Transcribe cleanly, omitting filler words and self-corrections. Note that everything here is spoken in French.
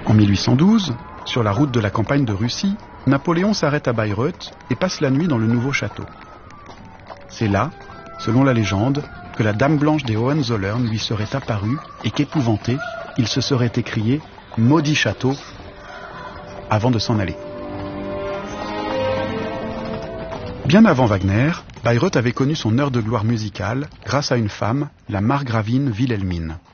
En 1812, sur la route de la campagne de Russie, Napoléon s'arrête à Bayreuth et passe la nuit dans le nouveau château. C'est là, selon la légende, que la Dame Blanche des Hohenzollern lui serait apparue et qu'épouvanté, il se serait écrié « Maudit château » avant de s'en aller. Bien avant Wagner, Bayreuth avait connu son heure de gloire musicale grâce à une femme, la margravine Wilhelmine.